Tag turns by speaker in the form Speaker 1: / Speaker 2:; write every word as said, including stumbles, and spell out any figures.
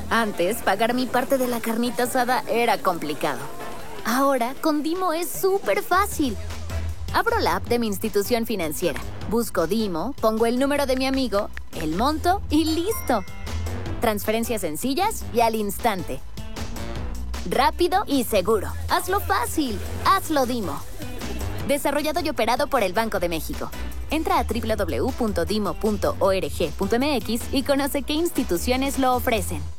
Speaker 1: Antes, pagar mi parte de la carnita asada era complicado. Ahora, con Dimo es súper fácil. Abro la app de mi institución financiera, busco Dimo, pongo el número de mi amigo, el monto y ¡listo! Transferencias sencillas y al instante. Rápido y seguro. Hazlo fácil. Hazlo Dimo. Desarrollado y operado por el Banco de México. Entra a doble u doble u doble u punto dimo punto org punto m x y conoce qué instituciones lo ofrecen.